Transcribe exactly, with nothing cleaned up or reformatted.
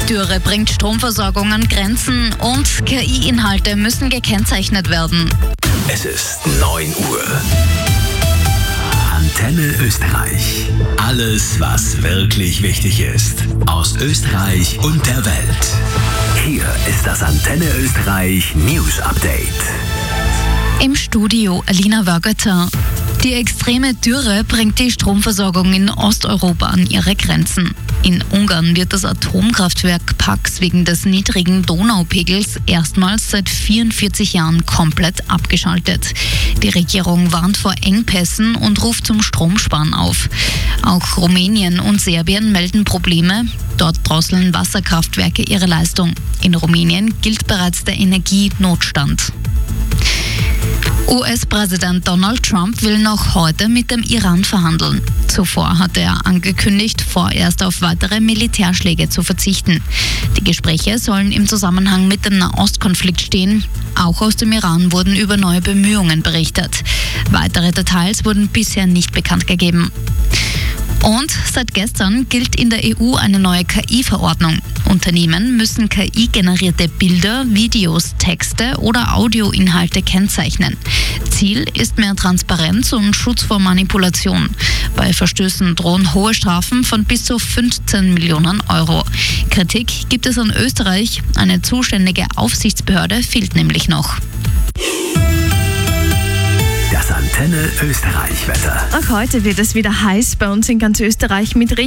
Dürre bringt Stromversorgung an Grenzen und K I-Inhalte müssen gekennzeichnet werden. Es ist neun Uhr. Antenne Österreich. Alles, was wirklich wichtig ist. Aus Österreich und der Welt. Hier ist das Antenne Österreich News Update. Im Studio Alina Wörgötter. Die extreme Dürre bringt die Stromversorgung in Osteuropa an ihre Grenzen. In Ungarn wird das Atomkraftwerk Paks wegen des niedrigen Donaupegels erstmals seit vierundvierzig Jahren komplett abgeschaltet. Die Regierung warnt vor Engpässen und ruft zum Stromsparen auf. Auch Rumänien und Serbien melden Probleme. Dort drosseln Wasserkraftwerke ihre Leistung. In Rumänien gilt bereits der Energienotstand. U S-Präsident Donald Trump will noch heute mit dem Iran verhandeln. Zuvor hatte er angekündigt, vorerst auf weitere Militärschläge zu verzichten. Die Gespräche sollen im Zusammenhang mit dem Nahostkonflikt stehen. Auch aus dem Iran wurden über neue Bemühungen berichtet. Weitere Details wurden bisher nicht bekannt gegeben. Und seit gestern gilt in der E U eine neue K I-Verordnung. Unternehmen müssen K I-generierte Bilder, Videos, Texte oder Audioinhalte kennzeichnen. Ziel ist mehr Transparenz und Schutz vor Manipulation. Bei Verstößen drohen hohe Strafen von bis zu fünfzehn Millionen Euro. Kritik gibt es an Österreich. Eine zuständige Aufsichtsbehörde fehlt nämlich noch. Das Antenne Österreich Wetter. Auch heute wird es wieder heiß bei uns in ganz Österreich mit